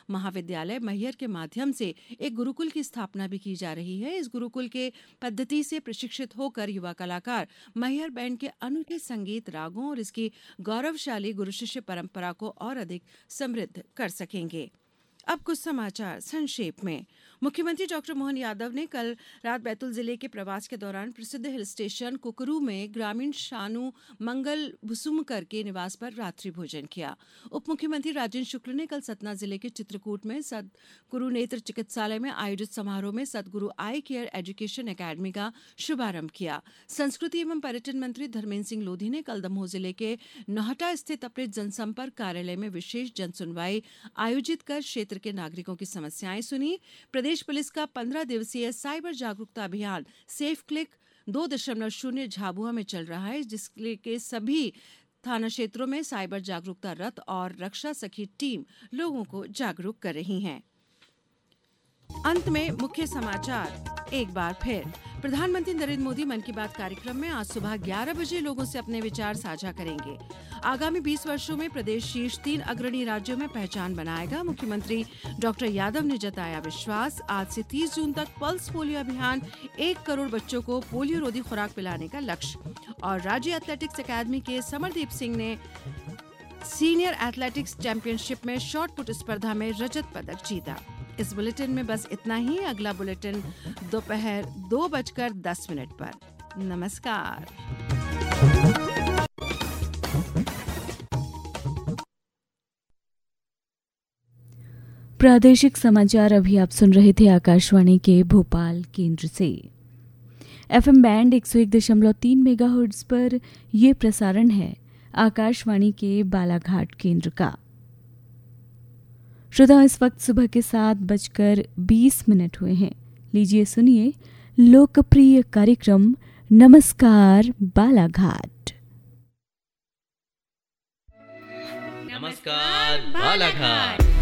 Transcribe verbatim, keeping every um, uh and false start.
महाविद्यालय मैहर के माध्यम से एक गुरुकुल की स्थापना भी की जा रही है। इस गुरुकुल के पद्धति से प्रशिक्षित होकर युवा कलाकार मैहर बैंड के अनूठे संगीत रागों और इसकी गौरवशाली गुरु शिष्य परंपरा को और अधिक समृद्ध कर सकेंगे। अब कुछ समाचार संक्षेप में। मुख्यमंत्री डॉक्टर मोहन यादव ने कल रात बैतूल जिले के प्रवास के दौरान प्रसिद्ध हिल स्टेशन कुकरू में ग्रामीण शानू मंगल भुसुमकर के निवास पर रात्रि भोजन किया। उप मुख्यमंत्री राजेंद्र शुक्ल ने कल सतना जिले के चित्रकूट में सदगुरु नेत्र चिकित्सालय में आयोजित समारोह में सदगुरु आई केयर एजुकेशन एकेडमी का शुभारंभ किया। संस्कृति एवं पर्यटन मंत्री धर्मेंद्र सिंह लोधी ने कल दमोह जिले के नौहटा स्थित अपने जनसंपर्क कार्यालय में विशेष जनसुनवाई आयोजित कर क्षेत्र के नागरिकों की समस्याएं सुनी। प्रदेश पुलिस का पंद्रह दिवसीय साइबर जागरूकता अभियान सेफ क्लिक दो दशमलव शून्य झाबुआ में चल रहा है, जिसके सभी थाना क्षेत्रों में साइबर जागरूकता रथ और रक्षा सखी टीम लोगों को जागरूक कर रही हैं। अंत में मुख्य समाचार एक बार फिर। प्रधानमंत्री नरेंद्र मोदी मन की बात कार्यक्रम में आज सुबह ग्यारह बजे लोगों से अपने विचार साझा करेंगे। आगामी बीस वर्षों में प्रदेश शीर्ष तीन अग्रणी राज्यों में पहचान बनाएगा, मुख्यमंत्री डॉक्टर यादव ने जताया विश्वास। आज से तीस जून तक पल्स पोलियो अभियान, एक करोड़ बच्चों को पोलियो रोधी खुराक पिलाने का लक्ष्य। और राज्य एथलेटिक्स अकादमी के समरदीप सिंह ने सीनियर एथलेटिक्स चैंपियनशिप में शॉट पुट स्पर्धा में रजत पदक जीता। इस बुलेटिन में बस इतना ही। अगला बुलेटिन दोपहर दो बजकर दस मिनट पर। नमस्कार। प्रादेशिक समाचार अभी आप सुन रहे थे आकाशवाणी के भोपाल केंद्र से। एफएम बैंड एक सौ एक दशमलव तीन मेगाहर्ट्ज पर यह प्रसारण है आकाशवाणी के बालाघाट केंद्र का। श्रोताओं, इस वक्त सुबह के सात बजकर बीस मिनट हुए हैं। लीजिए सुनिए लोकप्रिय कार्यक्रम नमस्कार बालाघाट। नमस्कार बालाघाट।